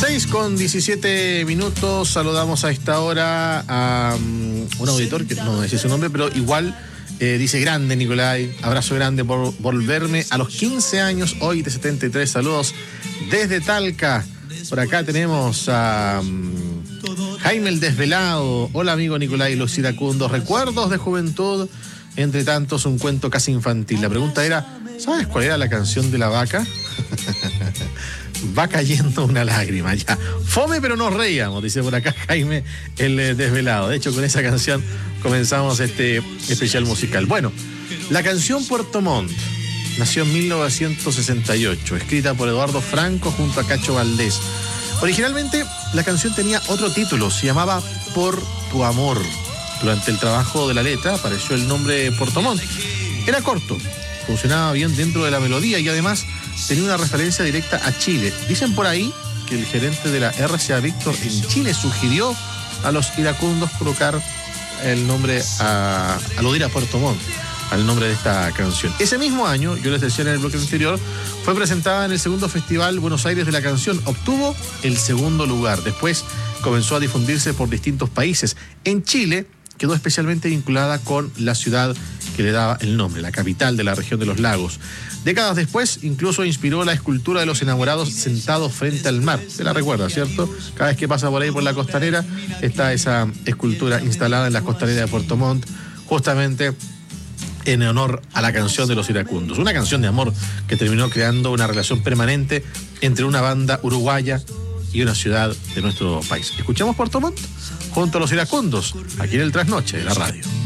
6:17. Saludamos a esta hora a un auditor que no dice su nombre, pero igual dice: grande Nicolai, abrazo grande por volverme a los 15 años, hoy de 73. Saludos desde Talca. Por acá tenemos a Jaime el Desvelado. Hola amigo Nicolai, los iracundos, recuerdos de juventud, entre tantos un cuento casi infantil. La pregunta era: ¿sabes cuál era la canción de la vaca? Va cayendo una lágrima ya. Fome pero nos reíamos, dice por acá Jaime el Desvelado. De hecho, con esa canción comenzamos este especial musical. Bueno, la canción Puerto Montt nació en 1968, escrita por Eduardo Franco junto a Cacho Valdés. Originalmente la canción tenía otro título, se llamaba Por tu amor. Durante el trabajo de la letra apareció el nombre Puerto Montt. Era corto, funcionaba bien dentro de la melodía y además tenía una referencia directa a Chile. Dicen por ahí que el gerente de la RCA Víctor en Chile sugirió a los iracundos colocar el nombre aludir a Puerto Montt, al nombre de esta canción. Ese mismo año, yo les decía en el bloque anterior, fue presentada en el segundo Festival Buenos Aires de la Canción. Obtuvo el segundo lugar. Después comenzó a difundirse por distintos países. En Chile quedó especialmente vinculada con la ciudad que le daba el nombre, la capital de la región de los lagos. Décadas después, incluso inspiró la escultura de los enamorados sentados frente al mar. Se la recuerda, ¿cierto? Cada vez que pasa por ahí por la costanera, está esa escultura instalada en la costanera de Puerto Montt, justamente en honor a la canción de los iracundos. Una canción de amor que terminó creando una relación permanente entre una banda uruguaya y una ciudad de nuestro país. Escuchamos Puerto Montt junto a los iracundos, aquí en el Trasnoche de la radio.